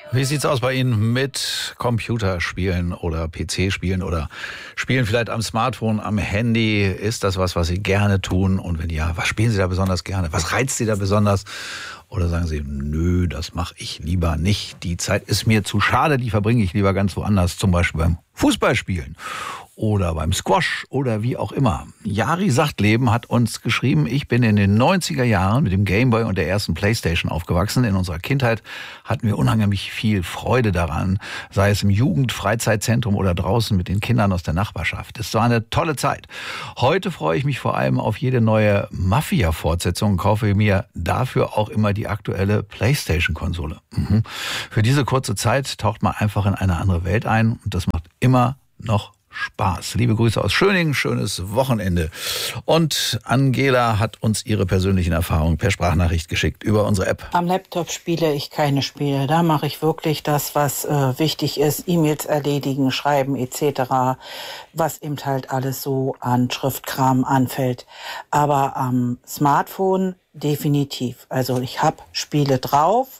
Wie sieht's aus bei Ihnen mit Computerspielen oder PC-Spielen oder Spielen vielleicht am Smartphone, am Handy? Ist das was Sie gerne tun? Und wenn ja, was spielen Sie da besonders gerne? Was reizt Sie da besonders? Oder sagen Sie, nö, das mache ich lieber nicht. Die Zeit ist mir zu schade, die verbringe ich lieber ganz woanders, zum Beispiel beim Fußballspielen oder beim Squash oder wie auch immer. Jari Sachtleben hat uns geschrieben, ich bin in den 90er Jahren mit dem Gameboy und der ersten Playstation aufgewachsen. In unserer Kindheit hatten wir unheimlich viel Freude daran, sei es im Jugend-Freizeitzentrum oder draußen mit den Kindern aus der Nachbarschaft. Es war eine tolle Zeit. Heute freue ich mich vor allem auf jede neue Mafia-Fortsetzung und kaufe mir dafür auch immer die aktuelle Playstation-Konsole. Für diese kurze Zeit taucht man einfach in eine andere Welt ein und das macht immer noch Spaß. Liebe Grüße aus Schöningen, schönes Wochenende. Und Angela hat uns ihre persönlichen Erfahrungen per Sprachnachricht geschickt über unsere App. Am Laptop spiele ich keine Spiele. Da mache ich wirklich das, was wichtig ist. E-Mails erledigen, schreiben etc., was eben halt alles so an Schriftkram anfällt. Aber am Smartphone definitiv. Also ich habe Spiele drauf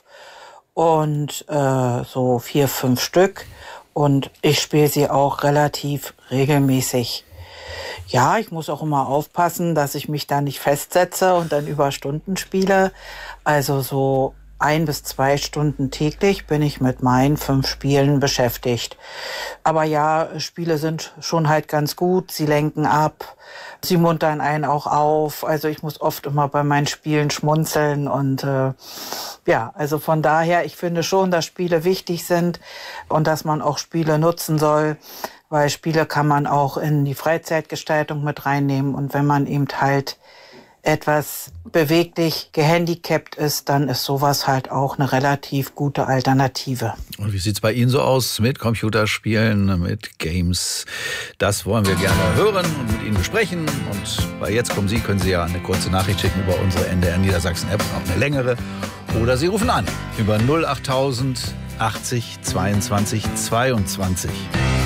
und so 4, 5 Stück. Und ich spiele sie auch relativ regelmäßig. Ja, ich muss auch immer aufpassen, dass ich mich da nicht festsetze und dann über Stunden spiele. Also so 1 bis 2 Stunden täglich bin ich mit meinen 5 Spielen beschäftigt. Aber ja, Spiele sind schon halt ganz gut. Sie lenken ab. Sie muntern einen auch auf. Also ich muss oft immer bei meinen Spielen schmunzeln und ja, also von daher, ich finde schon, dass Spiele wichtig sind und dass man auch Spiele nutzen soll, weil Spiele kann man auch in die Freizeitgestaltung mit reinnehmen und wenn man eben halt etwas beweglich gehandicapt ist, dann ist sowas halt auch eine relativ gute Alternative. Und wie sieht's bei Ihnen so aus mit Computerspielen, mit Games? Das wollen wir gerne hören und mit Ihnen besprechen. Und bei Jetzt kommen Sie, können Sie ja eine kurze Nachricht schicken über unsere NDR Niedersachsen App, auch eine längere. Oder Sie rufen an über 08000 80 22 22.